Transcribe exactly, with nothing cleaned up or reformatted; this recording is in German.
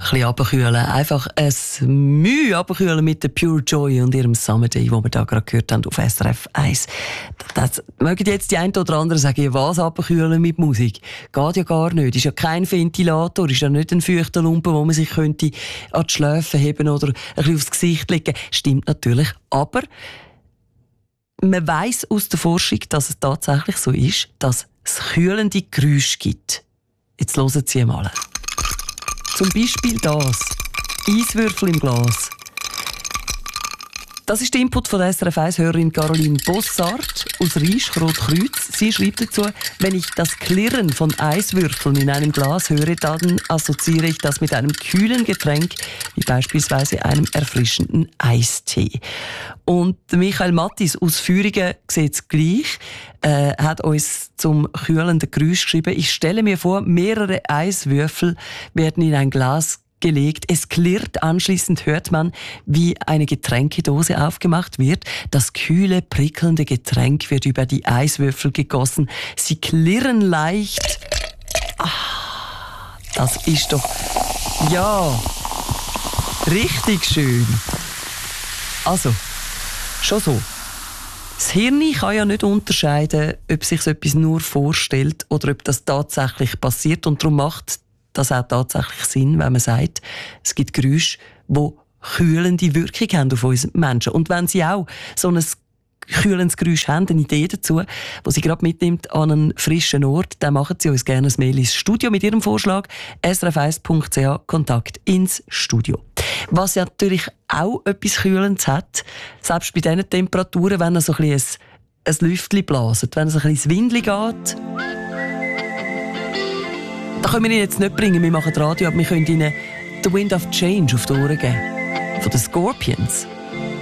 bisschen runterkühlen. Einfach ein Mühe runterkühlen mit der Pure Joy und ihrem Summer Day, den wir da gerade gehört haben auf S R F eins. Das mögen jetzt die einen oder anderen sagen, was runterkühlen mit Musik? Geht ja gar nicht. Ist ja kein Ventilator, ist ja nicht ein feuchter Lumpen, wo man sich könnte an die Schläfe heben oder ein bisschen aufs Gesicht legen. Stimmt natürlich, aber man weiss aus der Forschung, dass es tatsächlich so ist, dass es kühlende Geräusche gibt. Jetzt hören Sie mal. Zum Beispiel das. Eiswürfel im Glas. Das ist der Input von der S R F eins-Hörerin Caroline Bossart aus Riesch-Rotkreuz. Sie schreibt dazu, wenn ich das Klirren von Eiswürfeln in einem Glas höre, dann assoziiere ich das mit einem kühlen Getränk, wie beispielsweise einem erfrischenden Eistee. Und Michael Mattis aus Führingen sieht es gleich. Äh, hat uns zum kühlenden Geräusch geschrieben. Ich stelle mir vor, mehrere Eiswürfel werden in ein Glas gelegt. Es klirrt, anschließend hört man, wie eine Getränkedose aufgemacht wird. Das kühle, prickelnde Getränk wird über die Eiswürfel gegossen. Sie klirren leicht. Ah, das ist doch, ja, richtig schön. Also, schon so. Das Hirn kann ja nicht unterscheiden, ob sich so etwas nur vorstellt oder ob das tatsächlich passiert. Und darum macht das auch tatsächlich Sinn, wenn man sagt, es gibt Geräusche, die kühlende Wirkung haben auf uns Menschen. Und wenn Sie auch so ein kühlendes Geräusch haben, eine Idee dazu, die Sie gerade mitnimmt an einen frischen Ort, dann machen Sie uns gerne ein Mail ins Studio mit Ihrem Vorschlag. s r f eins punkt c h, Kontakt ins Studio. Was ja natürlich auch etwas Kühlendes hat, selbst bei diesen Temperaturen, wenn er so ein bisschen ein, ein Lüftchen blaset, wenn es ein bisschen ins Windli geht. Da können wir Ihnen jetzt nicht bringen, wir machen Radio, aber wir können Ihnen «The Wind of Change» auf die Ohren geben. Von den Scorpions.